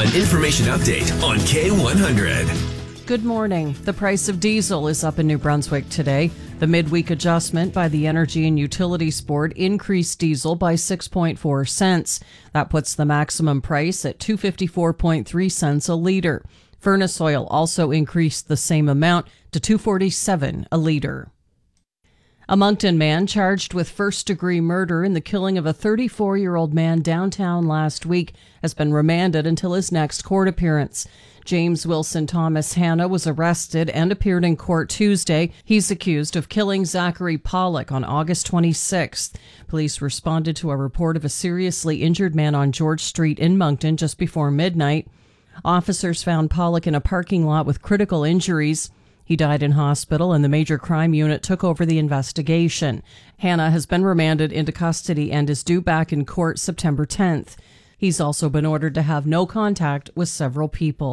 An information update on K100. Good morning. The price of diesel is up in New Brunswick today. The midweek adjustment by the Energy and Utilities Board increased diesel by 6.4 cents. That puts the maximum price at 254.3 cents a litre. Furnace oil also increased the same amount to $2.47 a litre. A Moncton man charged with first-degree murder in the killing of a 34-year-old man downtown last week has been remanded until his next court appearance. James Wilson Thomas Hanna was arrested and appeared in court Tuesday. He's accused of killing Zachary Pollock on August 26th. Police responded to a report of a seriously injured man on George Street in Moncton just before midnight. Officers found Pollock in a parking lot with critical injuries. He died in hospital, and the Major Crime Unit took over the investigation. Hanna has been remanded into custody and is due back in court September 10th. He's also been ordered to have no contact with several people.